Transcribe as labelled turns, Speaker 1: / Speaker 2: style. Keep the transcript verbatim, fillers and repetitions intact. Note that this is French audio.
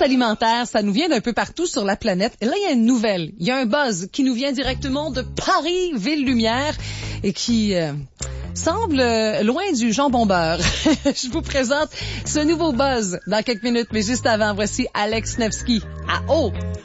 Speaker 1: intolérance alimentaire, ça nous vient d'un peu partout sur la planète. Et là, il y a une nouvelle. Il y a un buzz qui nous vient directement de Paris, Ville-Lumière, et qui euh, semble euh, loin du jambon beurre. Je vous présente ce nouveau buzz dans quelques minutes, mais juste avant, voici Alex Nevsky à eau.